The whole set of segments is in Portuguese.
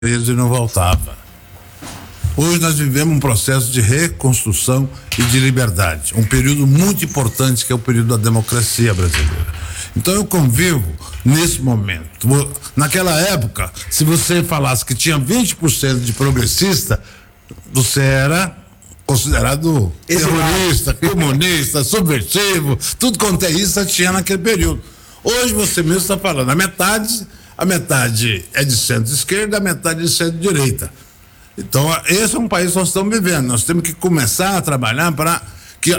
e não voltava. Hoje nós vivemos um processo de reconstrução e de liberdade, um período muito importante que é o período da democracia brasileira. Então eu convivo nesse momento. Naquela época, se você falasse que tinha 20% de progressista, você era considerado terrorista, comunista, subversivo, tudo quanto é isso tinha naquele período. Hoje você mesmo está falando, a metade é de centro-esquerda, a metade é de centro-direita. Então, esse é um país que nós estamos vivendo. Nós temos que começar a trabalhar para que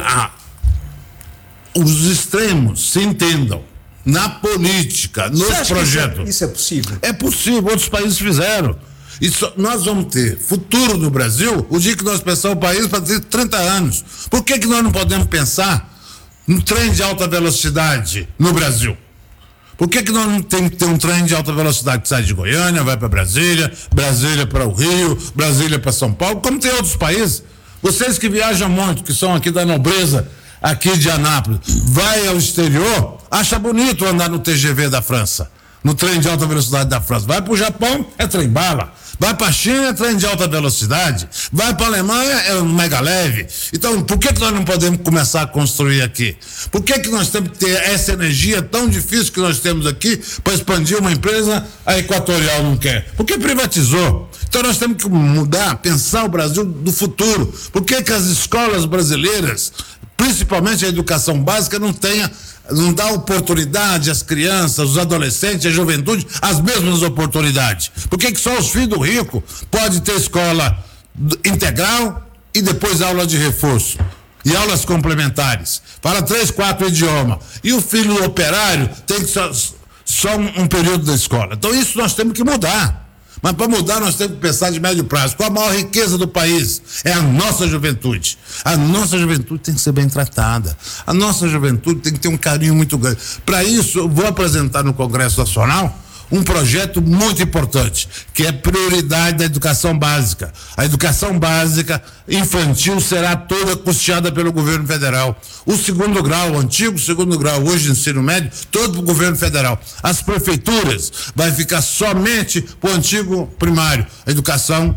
os extremos se entendam na política, nos projetos. Isso é possível? É possível, outros países fizeram. Nós vamos ter futuro no Brasil o dia que nós pensamos o país para ter 30 anos. Por que nós não podemos pensar no trem de alta velocidade no Brasil? Por que nós não temos que ter um trem de alta velocidade que sai de Goiânia, vai para Brasília, Brasília para o Rio, Brasília para São Paulo, como tem outros países? Vocês que viajam muito, que são aqui da nobreza, aqui de Anápolis, vai ao exterior, acha bonito andar no TGV da França, no trem de alta velocidade da França. Vai para o Japão, é trem-bala. Vai para a China, é trem de alta velocidade. Vai para a Alemanha, é um mega leve. Então, por que nós não podemos começar a construir aqui? Por que nós temos que ter essa energia tão difícil que nós temos aqui para expandir uma empresa, a Equatorial não quer? Porque privatizou. Então, nós temos que mudar, pensar o Brasil do futuro. Por que as escolas brasileiras, principalmente a educação básica, não dá oportunidade às crianças, os adolescentes, à juventude, as mesmas oportunidades? Por que só os filhos do rico podem ter escola integral e depois aula de reforço? E aulas complementares. Fala 3, 4 idiomas. E o filho do operário tem que só um período da escola. Então isso nós temos que mudar. Mas para mudar nós temos que pensar de médio prazo. Qual a maior riqueza do país? É a nossa juventude. A nossa juventude tem que ser bem tratada. A nossa juventude tem que ter um carinho muito grande. Para isso, eu vou apresentar no Congresso Nacional um projeto muito importante, que é prioridade da educação básica. A educação básica infantil será toda custeada pelo governo federal. O segundo grau, o antigo segundo grau, hoje ensino médio, todo o governo federal. As prefeituras vai ficar somente para o antigo primário, a educação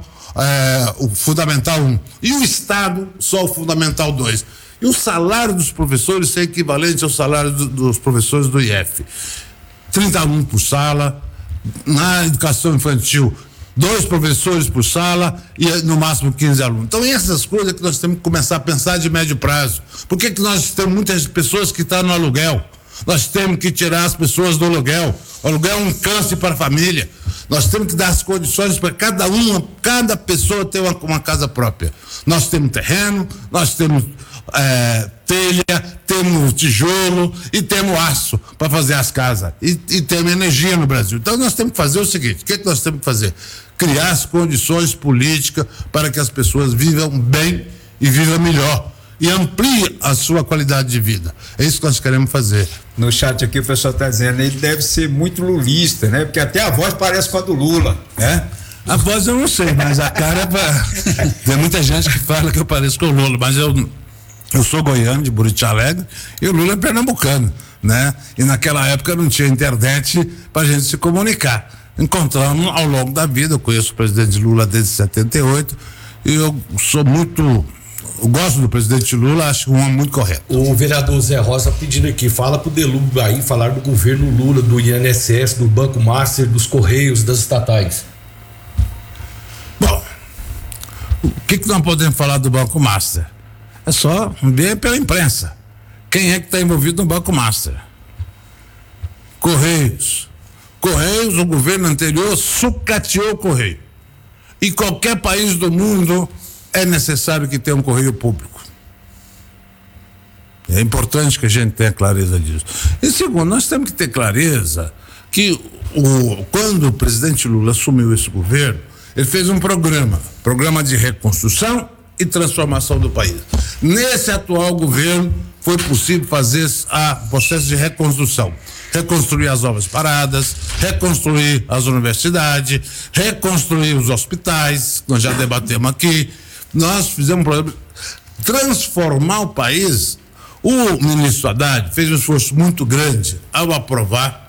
o Fundamental 1. E o Estado, só o Fundamental 2. E o salário dos professores é equivalente ao salário dos professores do IF. 30 alunos por sala, na educação infantil, 2 professores por sala e no máximo 15 alunos. Então, essas coisas que nós temos que começar a pensar de médio prazo. Por que nós temos muitas pessoas que estão no aluguel? Nós temos que tirar as pessoas do aluguel. O aluguel é um câncer para a família. Nós temos que dar as condições para cada pessoa ter uma casa própria. Nós temos terreno, nós temos telha, temos tijolo e temos aço para fazer as casas e temos energia no Brasil. Então nós temos que fazer o seguinte: o que nós temos que fazer? Criar as condições políticas para que as pessoas vivam bem e vivam melhor e ampliem a sua qualidade de vida. É isso que nós queremos fazer. No chat aqui o pessoal está dizendo, ele deve ser muito lulista, né? Porque até a voz parece com a do Lula, né? A voz eu não sei, mas a cara tem muita gente que fala que eu pareço com o Lula, mas eu sou goiano, de Buriti Alegre, e o Lula é pernambucano, né? E naquela época não tinha internet para a gente se comunicar. Encontramos ao longo da vida, eu conheço o presidente Lula desde 78, e eu gosto do presidente Lula, acho um homem muito correto. O vereador Zé Rosa pedindo aqui, fala pro Delúbio aí, falar do governo Lula, do INSS, do Banco Master, dos Correios, das estatais. Bom, o que nós podemos falar do Banco Master? É só ver pela imprensa. Quem é que está envolvido no Banco Master? Correios, o governo anterior sucateou o Correio. E qualquer país do mundo é necessário que tenha um correio público. É importante que a gente tenha clareza disso. E segundo, nós temos que ter clareza que quando o presidente Lula assumiu esse governo, ele fez um programa de reconstrução e transformação do país. Nesse atual governo foi possível fazer o processo de reconstrução. Reconstruir as obras paradas, reconstruir as universidades, reconstruir os hospitais, nós já debatemos aqui. Nós fizemos um programa transformar o país. O ministro Haddad fez um esforço muito grande ao aprovar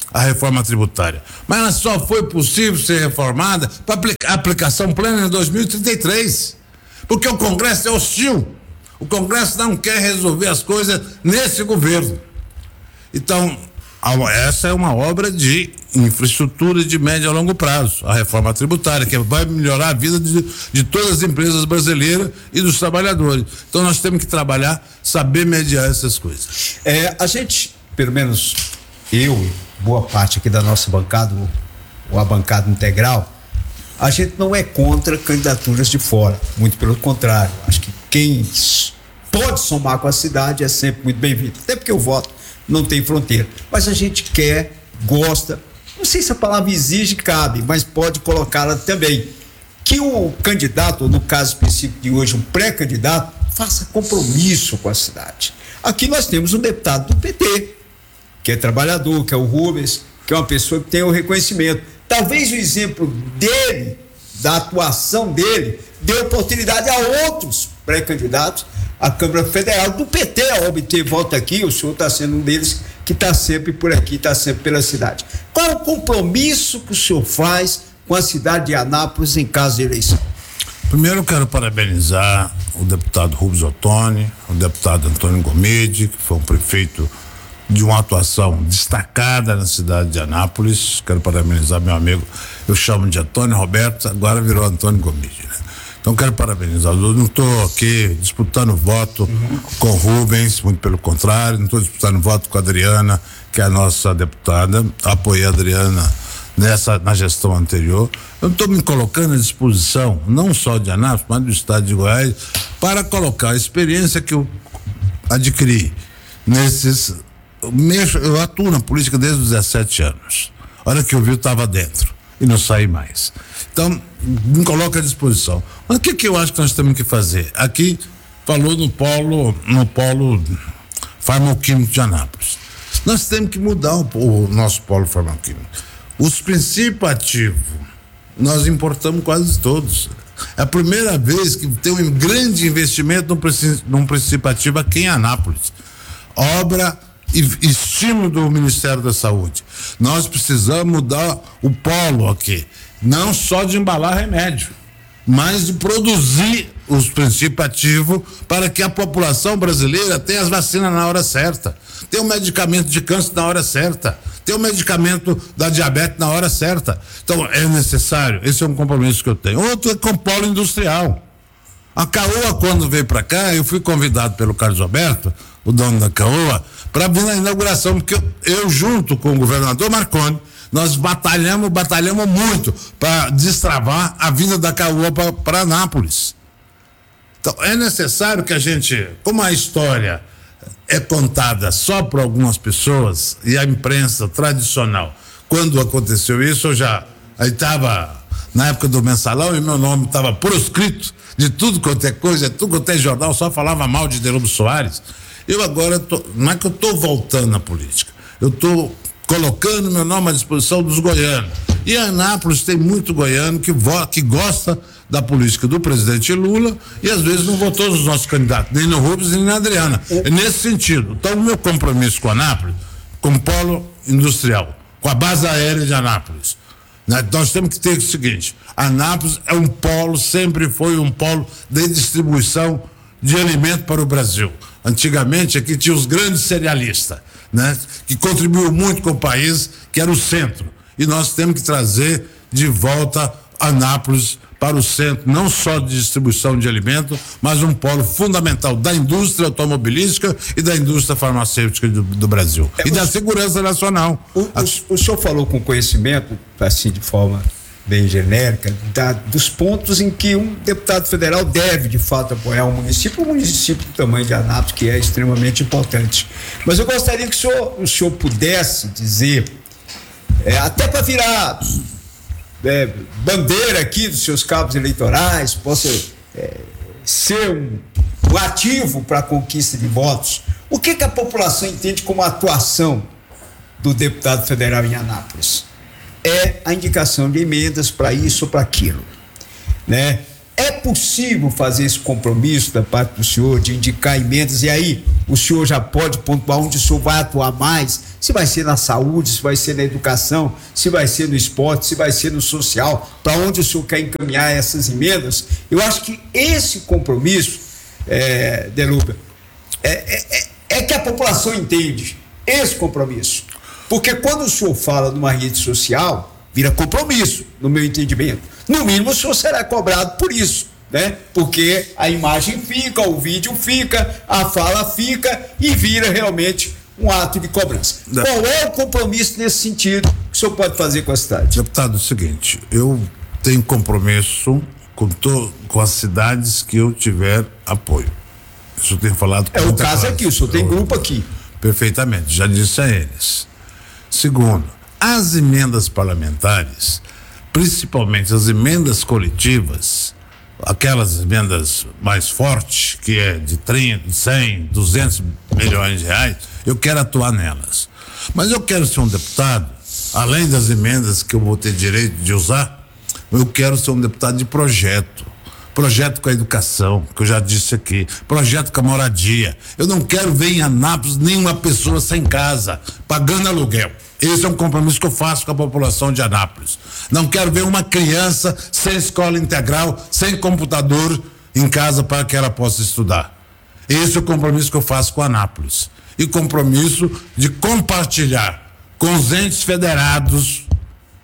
a reforma tributária. Mas ela só foi possível ser reformada para aplicação plena em 2033. Porque o Congresso é hostil. O Congresso não quer resolver as coisas nesse governo. Então, essa é uma obra de infraestrutura de médio a longo prazo, a reforma tributária, que vai melhorar a vida de todas as empresas brasileiras e dos trabalhadores. Então nós temos que trabalhar, saber mediar essas coisas. A gente, pelo menos eu e boa parte aqui da nossa bancada, ou a bancada integral, a gente não é contra candidaturas de fora, muito pelo contrário. Acho que quem pode somar com a cidade é sempre muito bem-vindo, até porque o voto não tem fronteira, mas a gente quer, gosta, não sei se a palavra exige cabe, mas pode colocá-la também, que o candidato, ou no caso específico de hoje, um pré-candidato, faça compromisso com a cidade. Aqui nós temos um deputado do PT, que é trabalhador, que é o Rubens, que é uma pessoa que tem o reconhecimento. Talvez o exemplo dele, da atuação dele, dê oportunidade a outros pré-candidatos à Câmara Federal do PT a obter voto aqui. O senhor está sendo um deles que está sempre por aqui, está sempre pela cidade. Qual é o compromisso que o senhor faz com a cidade de Anápolis em caso de eleição? Primeiro eu quero parabenizar o deputado Rubens Ottoni, o deputado Antônio Gomide, que foi um prefeito de uma atuação destacada na cidade de Anápolis. Quero parabenizar meu amigo, eu chamo de Antônio Roberto, agora virou Antônio Gomide, né? Então quero parabenizar. Eu não estou aqui disputando voto com o Rubens, muito pelo contrário, não estou disputando voto com a Adriana, que é a nossa deputada. Apoiei a Adriana na gestão anterior. Eu estou me colocando à disposição, não só de Anápolis, mas do estado de Goiás, para colocar a experiência que eu adquiri eu atuo na política desde os 17 anos. A hora que eu vi, eu estava dentro e não saí mais. Então, me coloca à disposição. Mas o que eu acho que nós temos que fazer? Aqui falou no polo farmacoquímico de Anápolis. Nós temos que mudar o nosso polo farmacoquímico. Os princípios ativos, nós importamos quase todos. É a primeira vez que tem um grande investimento num princípio ativo aqui em Anápolis. Obra e estímulo do Ministério da Saúde. Nós precisamos mudar o polo aqui, não só de embalar remédio, mas de produzir os princípios ativos para que a população brasileira tenha as vacinas na hora certa, tenha o medicamento de câncer na hora certa, tenha o medicamento da diabetes na hora certa. Então é necessário, esse é um compromisso que eu tenho. Outro é com o polo industrial. A Caoa, quando veio para cá, eu fui convidado pelo Carlos Alberto, o dono da Caoa, para vir na inauguração, porque eu junto com o governador Marconi, nós batalhamos muito para destravar a vinda da Caoa para Anápolis. Então é necessário que a gente, como a história é contada só por algumas pessoas e a imprensa tradicional, quando aconteceu isso, aí estava na época do mensalão e meu nome estava proscrito de tudo quanto é coisa, tudo quanto é jornal, só falava mal de Delúbio Soares. Eu agora, não é que eu estou voltando à política, eu estou colocando meu nome à disposição dos goianos. E Anápolis tem muito goiano que gosta da política do presidente Lula e às vezes não votou nos nossos candidatos, nem no Rubens nem na Adriana. É nesse sentido. Então o meu compromisso com Anápolis, com o polo industrial, com a base aérea de Anápolis, nós temos que ter o seguinte: Anápolis é um polo, sempre foi um polo de distribuição de alimento para o Brasil. Antigamente aqui tinha os grandes cerealistas, né, que contribuiu muito com o país, que era o centro. E nós temos que trazer de volta Anápolis para o centro, não só de distribuição de alimento, mas um polo fundamental da indústria automobilística e da indústria farmacêutica do Brasil. E da segurança nacional. O senhor falou com conhecimento, assim, de forma bem genérica, dos pontos em que um deputado federal deve, de fato, apoiar um município do tamanho de Anápolis, que é extremamente importante. Mas eu gostaria que o senhor pudesse dizer, até para virar bandeira aqui dos seus cabos eleitorais, possa ser um ativo para a conquista de votos, o que a população entende como atuação do deputado federal em Anápolis? É a indicação de emendas para isso ou para aquilo, né? É possível fazer esse compromisso da parte do senhor de indicar emendas, e aí o senhor já pode pontuar onde o senhor vai atuar mais, se vai ser na saúde, se vai ser na educação, se vai ser no esporte, se vai ser no social, para onde o senhor quer encaminhar essas emendas. Eu acho que esse compromisso, Deluba, é que a população entende esse compromisso. Porque quando o senhor fala numa rede social, vira compromisso, no meu entendimento. No mínimo, o senhor será cobrado por isso, né? Porque a imagem fica, o vídeo fica, a fala fica e vira realmente um ato de cobrança. Não. Qual é o compromisso nesse sentido que o senhor pode fazer com a cidade? Deputado, é o seguinte, eu tenho compromisso com as cidades que eu tiver apoio. Isso eu tenho falado com O muita caso clareza. aqui, o senhor tem grupo aqui. Perfeitamente, já disse a eles. Segundo, as emendas parlamentares, principalmente as emendas coletivas, aquelas emendas mais fortes, que é de 30, 100, 200 milhões de reais, eu quero atuar nelas. Mas eu quero ser um deputado, além das emendas que eu vou ter direito de usar, eu quero ser um deputado de projeto com a educação, que eu já disse aqui, projeto com a moradia. Eu não quero ver em Anápolis nenhuma pessoa sem casa, pagando aluguel. Esse é um compromisso que eu faço com a população de Anápolis. Não quero ver uma criança sem escola integral, sem computador em casa para que ela possa estudar. Esse é o compromisso que eu faço com Anápolis. E compromisso de compartilhar com os entes federados